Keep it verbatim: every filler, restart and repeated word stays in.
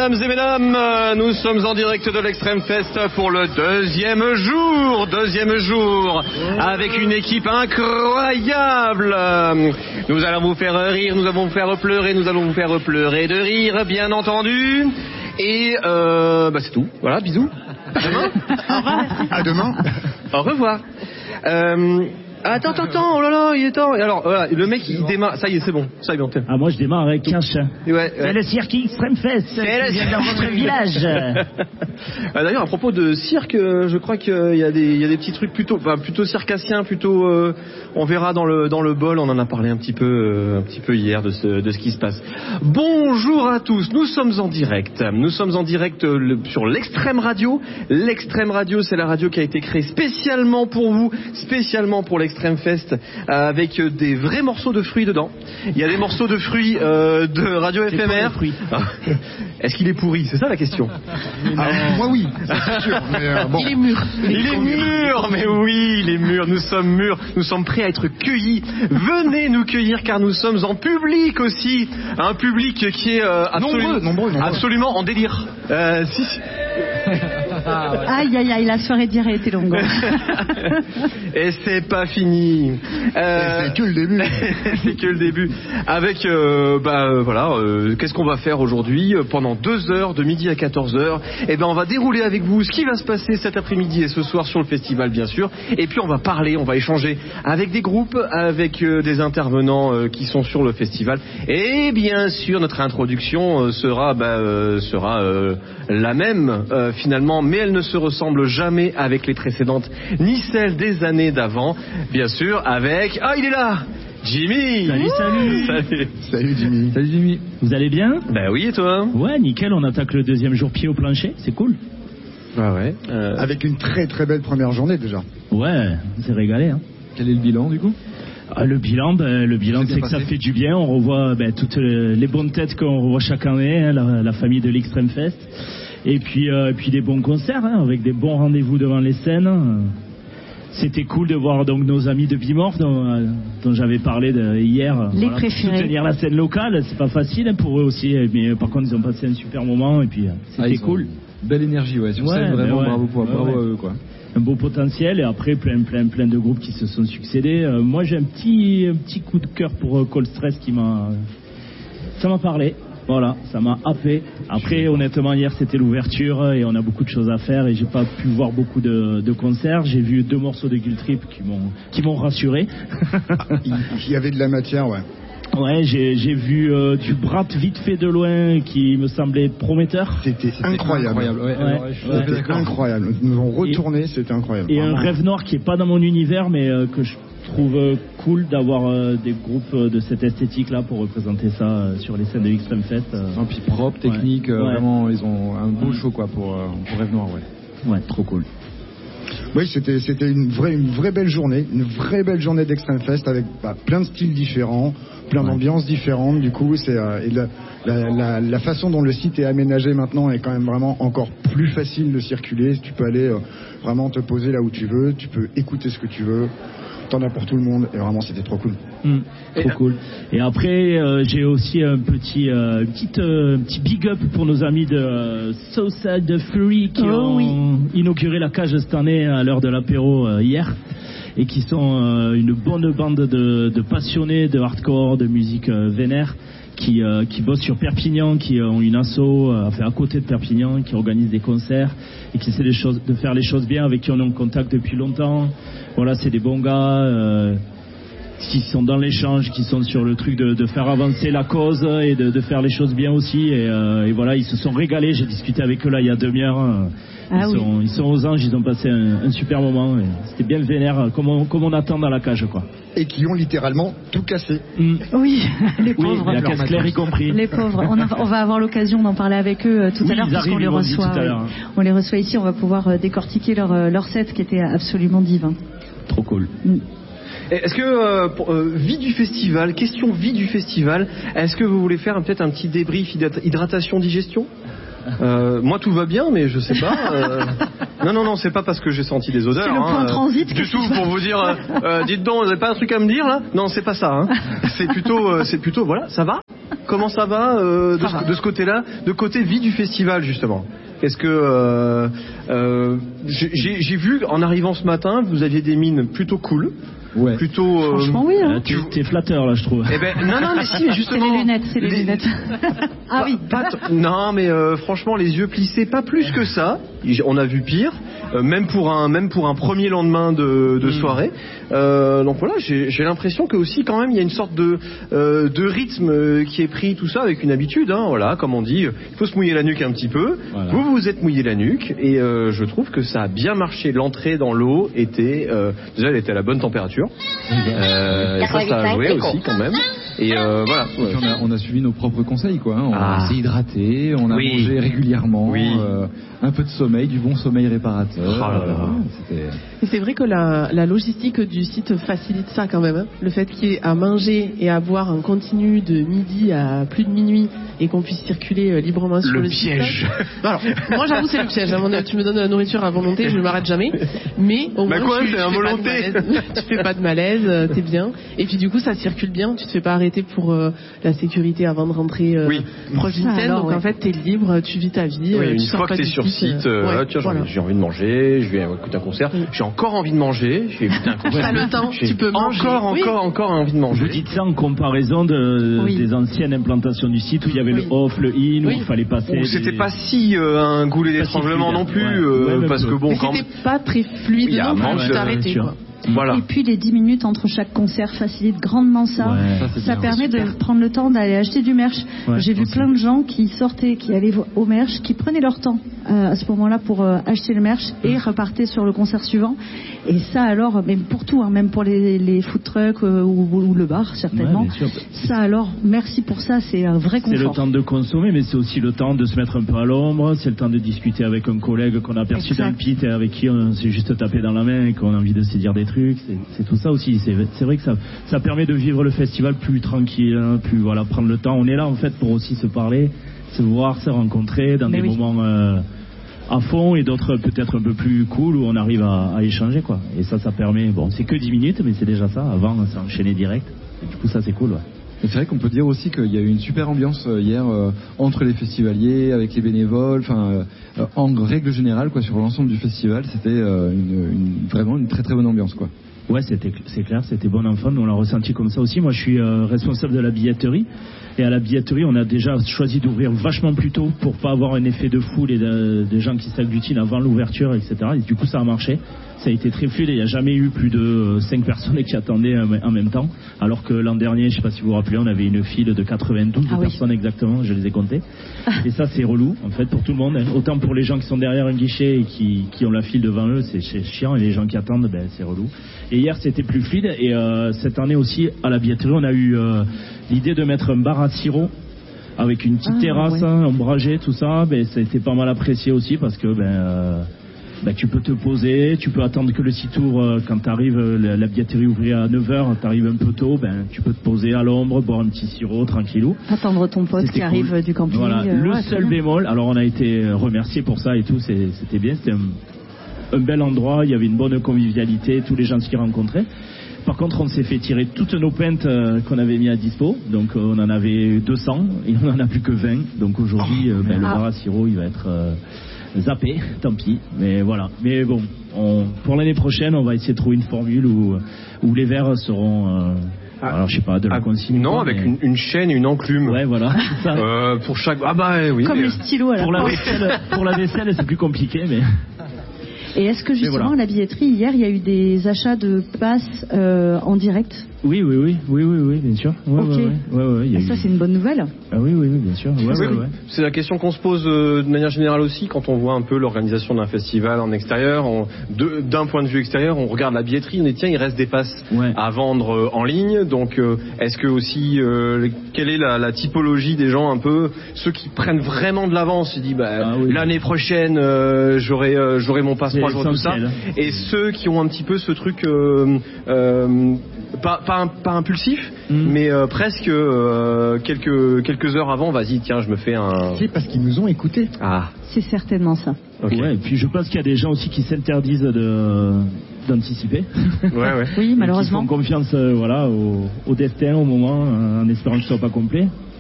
mesdames et mesdames, nous sommes en direct de l'Extrême Fest pour le deuxième jour, deuxième jour, avec une équipe incroyable. Nous allons vous faire rire, nous allons vous faire pleurer, nous allons vous faire pleurer de rire, bien entendu. Et euh, bah c'est tout. Voilà, bisous. À demain. Au revoir. À demain. Au revoir. Euh, Attends, attends, attends, oh là là, il est temps. Alors, voilà, le mec, il démarre. Ça y est, c'est bon. Ça y est, bien. Ah, moi, je démarre avec un chat. Ouais, ouais. C'est le cirque Extrême Fest. C'est le cirque dans votre village. Ah, d'ailleurs, à propos de cirque, euh, je crois qu'il y a des, il y a des petits trucs plutôt, enfin, plutôt circassiens, plutôt. Euh, on verra dans le dans le bol. On en a parlé un petit peu, euh, un petit peu hier de ce de ce qui se passe. Bonjour à tous. Nous sommes en direct. Nous sommes en direct euh, le, sur l'Extrême Radio. L'Extrême Radio, c'est la radio qui a été créée spécialement pour vous, spécialement pour l'Extrême Fest, euh, avec des vrais morceaux de fruits dedans. Il y a des morceaux de fruits euh, de radio F M R. Ah. Est-ce qu'il est pourri? C'est ça la question. Ah, moi oui, c'est sûr. Mais euh, bon. Il est mûr. Il, il est mûr, mais oui, il est mûr. Nous sommes mûrs. Nous sommes prêts à être cueillis. Venez nous cueillir car nous sommes en public aussi. Un public qui est euh, absolument, nombreux, nombreux, nombreux. absolument en délire. Euh, si. Ah, ouais. Aïe aïe aïe, la soirée d'hier a été longue. Et c'est pas fini. Euh, c'est que le début. C'est que le début. Avec, euh, bah euh, voilà, euh, qu'est-ce qu'on va faire aujourd'hui pendant deux heures, de midi à quatorze heures. Et ben on va dérouler avec vous ce qui va se passer cet après-midi et ce soir sur le festival, bien sûr. Et puis on va parler, on va échanger avec des groupes, avec euh, des intervenants euh, qui sont sur le festival. Et bien sûr, notre introduction euh, sera, bah, euh, sera euh, la même euh, finalement, mais elle ne se ressemble jamais avec les précédentes, ni celles des années d'avant. Bien sûr, avec... Ah, il est là, Jimmy. Salut, salut. Salut. Salut Jimmy. Salut Jimmy. Vous allez bien? Ben oui, et toi? Ouais, nickel, on attaque le deuxième jour pied au plancher, c'est cool. Ah ouais. Euh... Avec une très très belle première journée déjà. Ouais, on s'est régalé. Hein. Quel est le bilan du coup? Ah, le bilan, ben, le bilan c'est que passé. Ça fait du bien. On revoit ben, toutes les bonnes têtes qu'on revoit chaque année, hein, la, la famille de l'Extrême Fest. Et puis, euh, puis des bons concerts, hein, avec des bons rendez-vous devant les scènes. C'était cool de voir donc nos amis de Bimorph dont, euh, dont j'avais parlé de, hier. Les voilà, préférés. Soutenir la scène locale, c'est pas facile hein, pour eux aussi. Mais par contre, ils ont passé un super moment et puis c'était ah, cool. Belle énergie, ouais. Sur ouais, scène, vraiment, ouais, bravo, pour, ouais, bravo ouais. à eux, quoi. Un beau potentiel et après plein, plein, plein de groupes qui se sont succédés. Euh, moi, j'ai un petit, un petit coup de cœur pour euh, Cold Stress qui m'a, ça m'a parlé. Voilà, ça m'a happé. Après, honnêtement, hier c'était l'ouverture et on a beaucoup de choses à faire et j'ai pas pu voir beaucoup de, de concerts. J'ai vu deux morceaux de Guilt Trip qui m'ont, qui m'ont rassuré. Il y avait de la matière, ouais. Ouais, j'ai, j'ai vu euh, du Brat vite fait de loin qui me semblait prometteur. C'était, c'était incroyable. incroyable. Ouais, ouais, alors, je suis ouais. C'était incroyable. Nous nous ont retourné, et, c'était incroyable. Et vraiment. Un rêve noir qui est pas dans mon univers, mais euh, que je trouve euh, cool d'avoir euh, des groupes euh, de cette esthétique-là pour représenter ça euh, sur les scènes de l'Extrême Fest. Euh. Et puis propre, technique, ouais. euh, Ouais. Vraiment, ils ont un beau show quoi pour, euh, pour Rêve Noir, ouais. Ouais, trop cool. Oui, c'était, c'était une vraie, une vraie belle journée, une vraie belle journée d'Extrême Fest avec bah, plein de styles différents, plein ouais. d'ambiances différentes. Du coup, c'est euh, et la, la, la, la façon dont le site est aménagé maintenant est quand même vraiment encore plus facile de circuler. Tu peux aller euh, vraiment te poser là où tu veux, tu peux écouter ce que tu veux. T'en as pour tout le monde et vraiment c'était trop cool. Mmh, trop et cool. Et après euh, j'ai aussi un petit euh, petit euh, petit big up pour nos amis de euh, Suicide Fury qui oh, ont oui. inauguré la cage cette année à l'heure de l'apéro euh, hier et qui sont euh, une bonne bande de, de passionnés de hardcore, de musique euh, vénère. Qui, euh, qui bossent sur Perpignan, qui ont une asso euh, enfin, à côté de Perpignan, qui organisent des concerts et qui essaient de, choses, de faire les choses bien, avec qui on est en contact depuis longtemps. Voilà, c'est des bons gars euh, qui sont dans l'échange, qui sont sur le truc de, de faire avancer la cause et de, de faire les choses bien aussi. Et, euh, et voilà, ils se sont régalés. J'ai discuté avec eux là il y a demi-heure. Ils, ah, sont, oui. ils sont aux anges, ils ont passé un, un super moment. Et c'était bien vénère, comme on, comme on attend dans la cage, quoi. Et qui ont littéralement tout cassé. Mm. Oui, les pauvres. Oui, la caisse claire y compris. Les pauvres. On, a, on va avoir l'occasion d'en parler avec eux euh, tout oui, à l'heure, puisqu'on les reçoit. Ouais. On les reçoit ici, on va pouvoir euh, décortiquer leur, euh, leur set qui était absolument divin. Trop cool. Mm. Est-ce que, euh, pour, euh, vie du festival, question vie du festival, est-ce que vous voulez faire un, peut-être un petit débrief hydratation-digestion? Euh, moi tout va bien, mais je sais pas. Euh... Non, non, non, c'est pas parce que j'ai senti des odeurs. C'est le point hein, transit. Euh, du tout pour vous dire. Euh, euh, dites donc, vous avez pas un truc à me dire là? Non, c'est pas ça. Hein. C'est plutôt, euh, c'est plutôt, voilà, ça va. comment ça va euh, de, Ça ce, va. de ce côté-là, de côté vie du festival justement. Est-ce que euh, euh, j'ai, j'ai vu en arrivant ce matin, vous aviez des mines plutôt cool, Ouais. plutôt. euh, Franchement, oui. Hein. Euh, tu t'es flatteur là, je trouve. Eh ben non non mais si mais C'est justement. les lunettes, c'est les, les- lunettes. ah oui. Pas t- non mais euh, franchement les yeux plissés pas plus que ça. J- On a vu pire, euh, même pour un même pour un premier lendemain de, de soirée. Euh, donc voilà, j'ai, j'ai l'impression que aussi quand même il y a une sorte de euh, de rythme euh, qui est pris tout ça avec une habitude. Hein, voilà, comme on dit, il faut se mouiller la nuque un petit peu. Voilà. Vous vous êtes mouillé la nuque et euh, je trouve que ça a bien marché. L'entrée dans l'eau était euh, déjà elle était à la bonne température. Euh, ça ça a joué aussi quand même. Et euh, voilà. Et puis on, a, on a suivi nos propres conseils, quoi. hein. On Ah. s'est hydraté, on a Oui. mangé régulièrement, Oui. euh, un peu de sommeil, du bon sommeil réparateur. Oh là là. euh, c'était... Et c'est vrai que la, la logistique du site facilite ça quand même. Hein. Le fait qu'il y ait à manger et à boire en continu de midi à plus de minuit et qu'on puisse circuler euh, librement sur Le le, piège. site. Alors, moi j'avoue c'est le piège. hein. Mon- Tu me donnes de la nourriture à volonté, je ne m'arrête jamais. Mais au Bah moins quoi, tu, c'est tu un fais pas de volonté. malaise. Tu fais pas de malaise, euh, t'es bien. Et puis du coup ça circule bien. Tu te fais pas arrêter pour euh, la sécurité avant de rentrer euh, Oui. proche d'une Ça, scène. alors, Donc ouais. en fait t'es libre, tu vis ta vie. Oui, euh, une tu sors fois que pas t'es du sur site, euh, euh, ouais, ah, tiens, j'ai, voilà. envie, j'ai envie de manger, je vais écouter un concert, Oui. j'ai encore envie de manger, je vais écouter un concert. T'as le temps, J'ai tu peux manger. Encore, Oui. encore, encore envie de manger. Vous dites ça en comparaison de, Oui. des anciennes implantations du site où il y avait Oui. le off, le in, où Oui. il fallait passer. Ou c'était des- pas si euh, un goulet Pas si d'étranglement fluide, non plus, ouais. euh, Ouais, même parce peu. que bon, Mais quand c'était pas très fluide Il y a non un plus, manque tu de- t'arrêtais sûr. quoi. voilà. Et puis les dix minutes entre chaque concert facilitent grandement ça. Ouais. Ça, c'est Ça bien. permet de prendre le temps d'aller acheter du merch. Ouais, J'ai vu aussi. plein de gens qui sortaient, qui allaient au merch, qui prenaient leur temps euh, à ce moment-là pour euh, acheter le merch et repartaient sur le concert suivant. Et ça alors, même pour tout, hein, même pour les, les food trucks euh, ou, ou le bar certainement. Ouais, bien sûr. Ça alors, merci pour ça, c'est un vrai C'est le confort. temps de consommer, mais c'est aussi le temps de se mettre un peu à l'ombre, c'est le temps de discuter avec un collègue qu'on a aperçu Exact. dans le pit et avec qui on s'est juste tapé dans la main et qu'on a envie de se dire des trucs. C'est, c'est tout ça aussi. C'est, c'est vrai que ça, ça permet de vivre le festival plus tranquille, hein, plus voilà, prendre le temps. On est là en fait pour aussi se parler, se voir, se rencontrer dans Mais des oui. moments euh, à fond et d'autres peut-être un peu plus cool où on arrive à, à échanger quoi. Et ça, ça permet. Bon, c'est que dix minutes, mais c'est déjà ça. Avant, c'est enchaîné direct. Et du coup, ça c'est cool. Ouais. Et c'est vrai qu'on peut dire aussi qu'il y a eu une super ambiance euh, hier euh, entre les festivaliers, avec les bénévoles, enfin euh, en règle générale quoi, sur l'ensemble du festival, c'était euh, une, une, vraiment une très très bonne ambiance quoi. Ouais, c'était, c'est clair, c'était bon enfant. On l'a ressenti comme ça aussi. Moi, je suis euh, responsable de la billetterie. Et à la billetterie, on a déjà choisi d'ouvrir vachement plus tôt pour pas avoir un effet de foule et de, de gens qui s'agglutinent avant l'ouverture, et cetera. Et du coup, ça a marché. Ça a été très fluide et il n'y a jamais eu plus de cinq personnes qui attendaient en même temps. Alors que l'an dernier, je sais pas si vous vous rappelez, on avait une file de quatre-vingt-douze Ah oui. personnes exactement, je les ai comptées. Et ça, c'est relou, en fait, pour tout le monde. hein. Autant pour les gens qui sont derrière un guichet et qui, qui ont la file devant eux, c'est, c'est chiant. Et les gens qui attendent, ben, c'est relou. Et hier, c'était plus fluide. Et euh, cette année aussi, à la billetterie, on a eu euh, l'idée de mettre un bar à sirop avec une petite Ah, terrasse, ouais. hein, ombragée, tout ça. Ben, ça a été pas mal apprécié aussi parce que ben, euh, ben, tu peux te poser, tu peux attendre que le six tours, euh, quand tu arrives, la, la billetterie ouvre à neuf heures, tu arrives un peu tôt, ben, tu peux te poser à l'ombre, boire un petit sirop, tranquillou. Attendre ton pote C'était qui arrive cool. du camping. Voilà. euh, Le ouais, c'est seul bien. bémol, alors on a été remercié pour ça et tout, c'est- c'était bien, c'était un, un bel endroit, il y avait une bonne convivialité, tous les gens qui rencontraient. Par contre, on s'est fait tirer toutes nos pintes euh, qu'on avait mis à dispo, donc euh, on en avait deux cents et on en a plus que vingt. Donc aujourd'hui, euh, ben, le Ah. bar à sirop, il va être euh, zappé, tant pis. Mais voilà. Mais bon, on, pour l'année prochaine, on va essayer de trouver une formule où, où les verres seront, euh, Ah. alors je sais pas, de la Ah, consigne. non, quoi, avec mais- une, une chaîne et une enclume. Ouais, voilà. c'est ça. Euh, pour chaque. Ah bah oui. Comme mais- les stylos à la Pour la porte. vaisselle, pour la vaisselle, c'est plus compliqué, mais. Et est-ce que justement voilà. à la billetterie hier il y a eu des achats de passes euh, en direct? Oui, oui, oui, oui, oui, oui, bien sûr. Ouais, Ok. ouais, ouais, ouais, ouais, il y a Et ça eu- c'est une bonne nouvelle. Ah oui, oui, oui, bien sûr. Ouais, Oui, ouais, oui. ouais. C'est la question qu'on se pose euh, de manière générale aussi quand on voit un peu l'organisation d'un festival en extérieur. On- de- d'un point de vue extérieur, on regarde la billetterie, on dit tiens, il reste des passes Ouais. à vendre euh, en ligne. Donc, euh, est-ce que aussi, euh, quelle est la, la typologie des gens un peu, ceux qui prennent vraiment de l'avance, ils disent bah, Ah oui. l'année prochaine, euh, j'aurai, euh, j'aurai mon passe-trois, C'est j'aurai tout ça. essentiel. Et ceux qui ont un petit peu ce truc, euh, euh, pas, pas, un- pas impulsif, Mm. mais euh, presque euh, quelques quelques heures avant, vas-y, tiens, je me fais un. C'est parce qu'ils nous ont écoutés. Ah, C'est certainement ça. ok. Ouais, et puis je pense qu'il y a des gens aussi qui s'interdisent de d'anticiper. Ouais, ouais. Oui, Qui malheureusement. font confiance, euh, voilà, au, au destin, au moment, euh, en espérant que ce soit pas complet.